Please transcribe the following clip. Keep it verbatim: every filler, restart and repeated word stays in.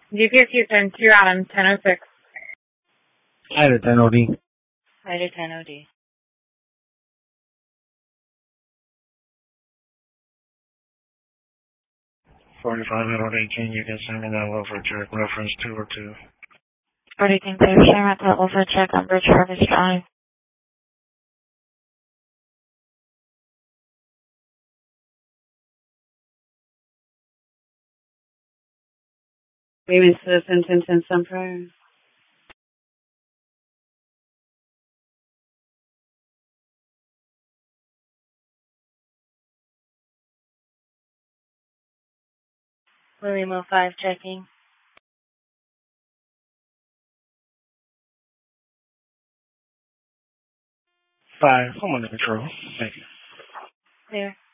G P S Houston, two Adam, ten oh six. Hi to ten O D. Hi to ten O D. forty-five out eighteen, you can send me that welfare check, reference two or two. forty-two, clear, Shamrock, welfare check on Bridge Harvest Drive. Raymond Citizen, ten ten Sunfire. William oh five checking. Five, I'm under control. Thank you. Clear.